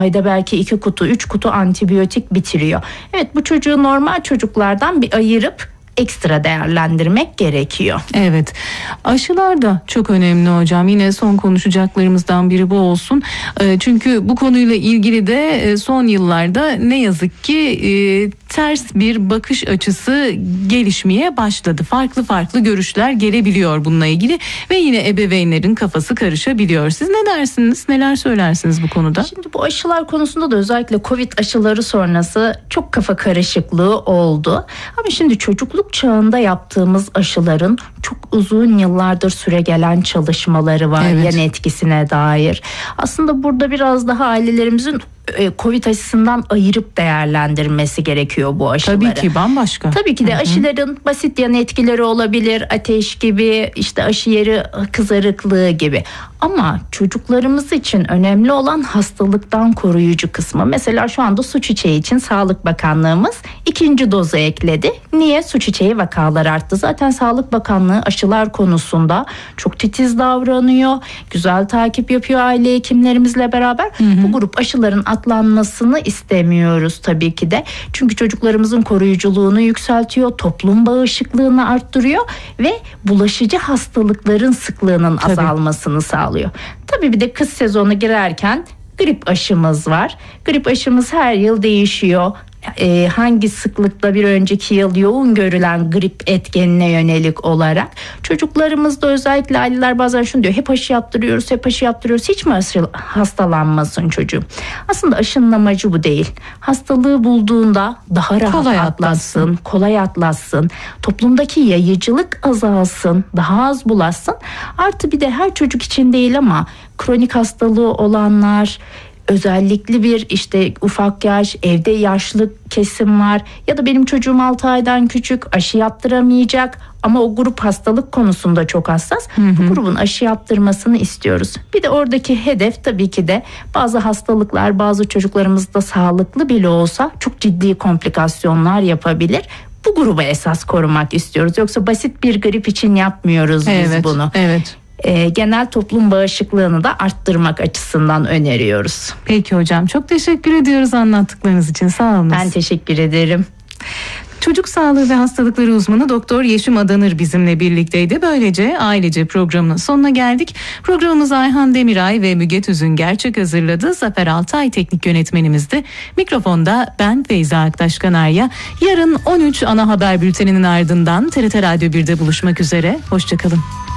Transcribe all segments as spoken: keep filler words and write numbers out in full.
ayda belki iki kutu, üç kutu antibiyotik bitiriyor. Evet, bu çocuğu normal çocuklardan bir ayırıp ekstra değerlendirmek gerekiyor. Evet. Aşılar da çok önemli hocam. Yine son konuşacaklarımızdan biri bu olsun. Çünkü bu konuyla ilgili de son yıllarda ne yazık ki ters bir bakış açısı gelişmeye başladı. Farklı farklı görüşler gelebiliyor bununla ilgili ve yine ebeveynlerin kafası karışabiliyor. Siz ne dersiniz? Neler söylersiniz bu konuda? Şimdi bu aşılar konusunda da özellikle Covid aşıları sonrası çok kafa karışıklığı oldu. Ama şimdi çocukluk çağında yaptığımız aşıların çok uzun yıllardır süregelen çalışmaları var, evet. yan etkisine dair. Aslında burada biraz daha ailelerimizin Covid aşısından ayırıp değerlendirmesi gerekiyor bu aşıları. Tabii ki bambaşka. Tabii ki de Hı-hı. aşıların basit yan etkileri olabilir. Ateş gibi, işte aşı yeri kızarıklığı gibi. Ama çocuklarımız için önemli olan hastalıktan koruyucu kısmı. Mesela şu anda su çiçeği için Sağlık Bakanlığımız ikinci dozu ekledi. Niye? Su çiçeği vakaları arttı. Zaten Sağlık Bakanlığı aşılar konusunda çok titiz davranıyor. Güzel takip yapıyor aile hekimlerimizle beraber. Hı hı. Bu grup aşıların atlanmasını istemiyoruz tabii ki de. Çünkü çocuklarımızın koruyuculuğunu yükseltiyor, toplum bağışıklığını arttırıyor ve bulaşıcı hastalıkların sıklığının tabii. azalmasını sağlıyor. Tabii bir de kış sezonu girerken grip aşımız var. Grip aşımız her yıl değişiyor. Ee, hangi sıklıkta bir önceki yıl yoğun görülen grip etkenine yönelik olarak çocuklarımızda özellikle aileler bazen şunu diyor: hep aşı yaptırıyoruz hep aşı yaptırıyoruz hiç mi aşı, hastalanmasın çocuğum? Aslında aşının amacı bu değil. Hastalığı bulduğunda daha rahat kolay atlatsın, atlatsın kolay atlatsın, toplumdaki yayıcılık azalsın, daha az bulaşsın. Artı bir de her çocuk için değil ama kronik hastalığı olanlar, özellikle bir işte ufak yaş, evde yaşlı kesim var ya da benim çocuğum altı aydan küçük, aşı yaptıramayacak ama o grup hastalık konusunda çok hassas. Hı hı. Bu grubun aşı yaptırmasını istiyoruz. Bir de oradaki hedef tabii ki de bazı hastalıklar bazı çocuklarımızda sağlıklı bile olsa çok ciddi komplikasyonlar yapabilir. Bu grubu esas korumak istiyoruz. Yoksa basit bir grip için yapmıyoruz biz evet, bunu. Evet. E, genel toplum bağışıklığını da arttırmak açısından öneriyoruz. Peki hocam, çok teşekkür ediyoruz anlattıklarınız için, sağ olun. Ben teşekkür ederim. Çocuk sağlığı ve hastalıkları uzmanı Doktor Yeşim Adanır bizimle birlikteydi. Böylece Ailece programının sonuna geldik. Programımızı Ayhan Demiray ve Müge Tüzün gerçek hazırladı. Zafer Altay teknik yönetmenimizdi. Mikrofonda ben Feyza Aktaş Kanarya. Yarın on üç ana haber bülteninin ardından T R T Radyo bir'de buluşmak üzere. Hoşçakalın.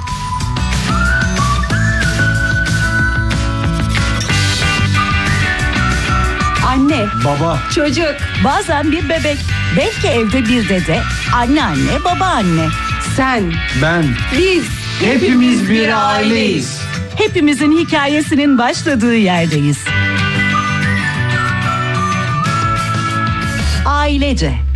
Anne, baba, çocuk, bazen bir bebek, belki evde bir dede, anneanne, babaanne. Sen, ben, biz, hepimiz bir aileyiz. Hepimizin hikayesinin başladığı yerdeyiz. Ailece.